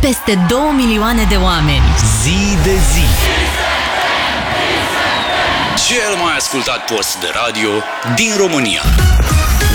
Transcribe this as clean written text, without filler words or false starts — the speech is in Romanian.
Peste 2 milioane de oameni. Zi de zi. Cel mai ascultat post de radio din România.